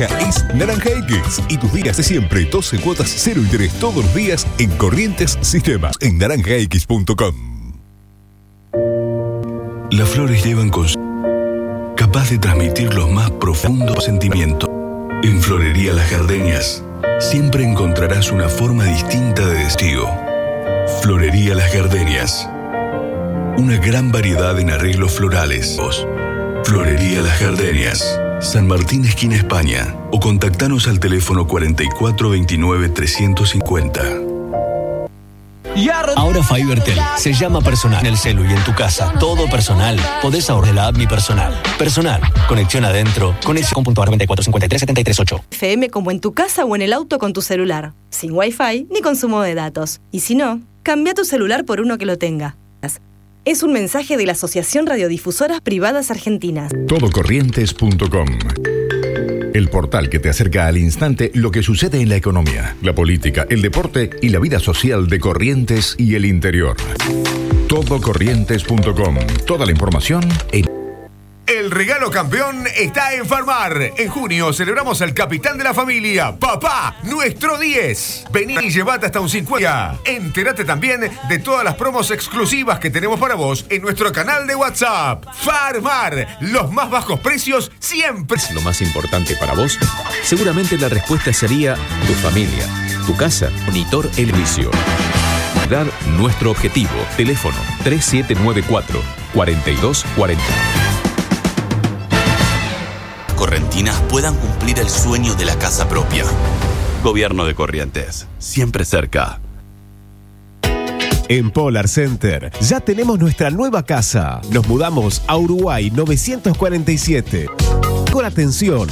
naranja es Naranja X. Y tus días de siempre, 12 cuotas, 0 interés todos los días en Corrientes Sistemas, en naranjax.com. Las flores llevan consigo capaz de transmitir los más profundos sentimientos. En Florería Las Gardenias siempre encontrarás una forma distinta de testigo. Florería Las Gardenias. Una gran variedad en arreglos florales. Florería Las Gardenias. San Martín, esquina España. O contactanos al teléfono 4429-350. Ahora Fibertel se llama personal. En el celu y en tu casa, todo personal. Podés ahorrar la app Mi Personal. Personal, conexión adentro, conexión.ar 2453-738. FM como en tu casa o en el auto con tu celular. Sin Wi-Fi ni consumo de datos. Y si no, cambia tu celular por uno que lo tenga. Es un mensaje de la Asociación Radiodifusoras Privadas Argentinas. Todocorrientes.com, el portal que te acerca al instante lo que sucede en la economía, la política, el deporte y la vida social de Corrientes y el interior. Todocorrientes.com, toda la información en... El regalo campeón está en Farmar. En junio celebramos al capitán de la familia, papá, nuestro 10. Vení y llevate hasta un 50. Entérate también de todas las promos exclusivas que tenemos para vos en nuestro canal de WhatsApp. Farmar, los más bajos precios siempre. ¿Lo más importante para vos? Seguramente la respuesta sería tu familia, tu casa, monitor, el vicio. Dar nuestro objetivo. Teléfono 3794-4240. Correntinas puedan cumplir el sueño de la casa propia. Gobierno de Corrientes, siempre cerca. En Polar Center ya tenemos nuestra nueva casa. Nos mudamos a Uruguay 947. Con atención,